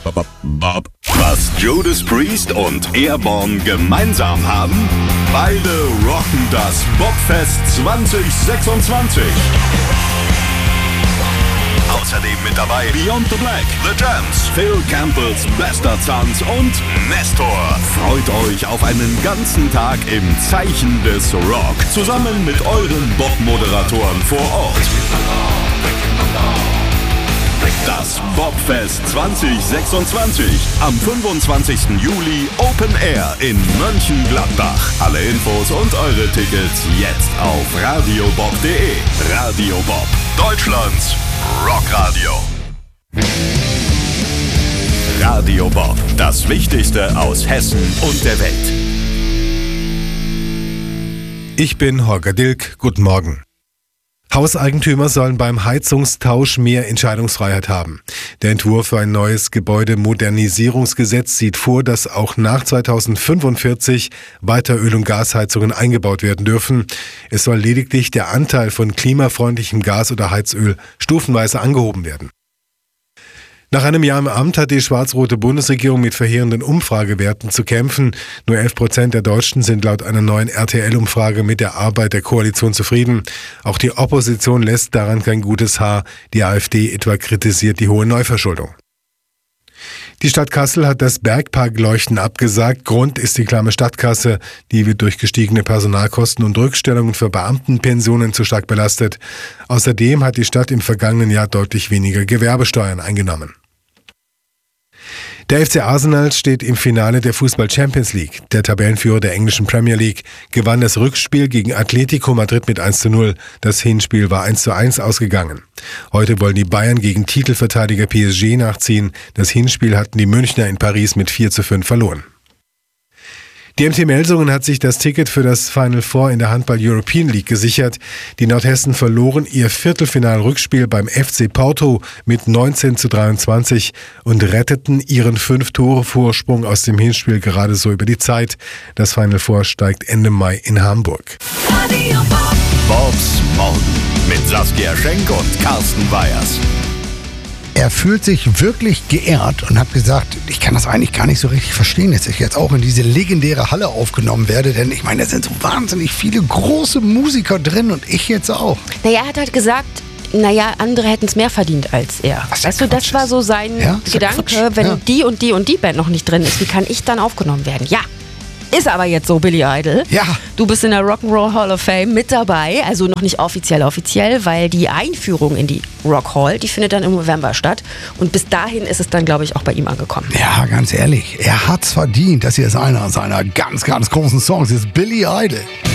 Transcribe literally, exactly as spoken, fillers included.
Bob. Was Judas Priest und Airborne gemeinsam haben? Beide rocken das Bobfest zwanzig sechsundzwanzig. Außerdem mit dabei Beyond the Black, The Jams, Phil Campbells bester Tanz und Nestor. Freut euch auf einen ganzen Tag im Zeichen des Rock, zusammen mit euren Bob-Moderatoren vor Ort. Das Bobfest zwanzig sechsundzwanzig am fünfundzwanzigsten Juli Open Air in Mönchengladbach. Alle Infos und eure Tickets jetzt auf radiobob punkt de. Radio Bob, Deutschlands Rockradio. Radio Bob, das Wichtigste aus Hessen und der Welt. Ich bin Holger Dilk, guten Morgen. Hauseigentümer sollen beim Heizungstausch mehr Entscheidungsfreiheit haben. Der Entwurf für ein neues Gebäudemodernisierungsgesetz sieht vor, dass auch nach zweitausendfünfundvierzig weiter Öl- und Gasheizungen eingebaut werden dürfen. Es soll lediglich der Anteil von klimafreundlichem Gas oder Heizöl stufenweise angehoben werden. Nach einem Jahr im Amt hat die schwarz-rote Bundesregierung mit verheerenden Umfragewerten zu kämpfen. Nur elf Prozent der Deutschen sind laut einer neuen R T L-Umfrage mit der Arbeit der Koalition zufrieden. Auch die Opposition lässt daran kein gutes Haar. Die AfD etwa kritisiert die hohe Neuverschuldung. Die Stadt Kassel hat das Bergparkleuchten abgesagt. Grund ist die klamme Stadtkasse. Die wird durch gestiegene Personalkosten und Rückstellungen für Beamtenpensionen zu stark belastet. Außerdem hat die Stadt im vergangenen Jahr deutlich weniger Gewerbesteuern eingenommen. Der F C Arsenal steht im Finale der Fußball-Champions League. Der Tabellenführer der englischen Premier League gewann das Rückspiel gegen Atletico Madrid mit eins zu null. Das Hinspiel war eins zu eins ausgegangen. Heute wollen die Bayern gegen Titelverteidiger P S G nachziehen. Das Hinspiel hatten die Münchner in Paris mit vier zu fünf verloren. Die M T Melsungen hat sich das Ticket für das Final Four in der Handball-European League gesichert. Die Nordhessen verloren ihr Viertelfinal-Rückspiel beim F C Porto mit neunzehn zu dreiundzwanzig und retteten ihren fünf-Tore-Vorsprung aus dem Hinspiel gerade so über die Zeit. Das Final Four steigt Ende Mai in Hamburg. Bobs Morgen mit Saskia Schenk und Carsten Weyers. Er fühlt sich wirklich geehrt und hat gesagt, ich kann das eigentlich gar nicht so richtig verstehen, dass ich jetzt auch in diese legendäre Halle aufgenommen werde, denn ich meine, da sind so wahnsinnig viele große Musiker drin und ich jetzt auch. Naja, er hat halt gesagt, naja, andere hätten es mehr verdient als er. Was weißt du, das war so sein ja, Gedanke, Quatsch. wenn Ja. die und die und die Band noch nicht drin ist, wie kann ich dann aufgenommen werden? Ja. Ist aber jetzt so, Billy Idol. Ja. Du bist in der Rock'n'Roll Hall of Fame mit dabei, also noch nicht offiziell offiziell, weil die Einführung in die Rock Hall, die findet dann im November statt. Und bis dahin ist es dann, glaube ich, auch bei ihm angekommen. Ja, ganz ehrlich, er hat's verdient. Das hier ist einer seiner ganz, ganz großen Songs. Das ist Billy Idol.